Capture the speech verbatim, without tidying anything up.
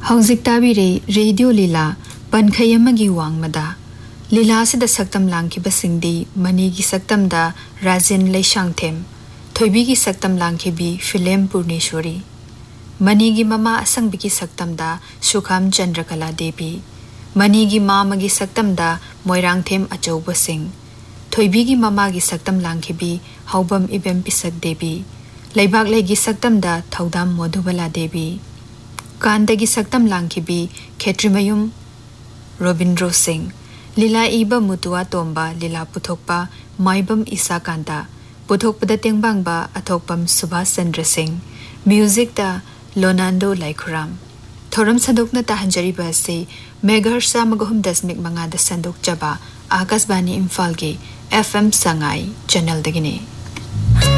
हौजिक ताबिरे radio लीला पनखै अमगी वांगमदा लीला सिदा सक्तम लांखिबसिंगदी मनीगी सक्तमदा Rajen Leishangthem थोइबीगी सक्तम लांखिबी film Purneshwari मनीगी mama असंगबिगी सक्तमदा सुखाम Chandrakala देवी मनीगी मामगी सक्तमदा मोइरांगथेम अचौब सिंह थोइबीगी ममागी सक्तम लांखिबी हौबम इबेम पिसक देवी लेबाक लेगी सक्तमदा थौदाम मधुबला देवी कांदगी सक्तम लांखिबी खेत्रिमयुम रोबिंद्रो सिंह लीला इबा मुतुआ तोंबा लीला पुथोकपा माइबम ईसा कांता पुथोकपदा तेंबांगबा अथोकपम सुभाष चंद्र सिंह म्यूजिक दा लोनांडो लाइखुराम थोरम संदोकना ताहंजरीबा से मेगाहर्ट्ज सामगहुम दशमिक मंगा द संदोक जबा आकाशवाणी इम्फाल के एफएम संगाई चैनल दगिने।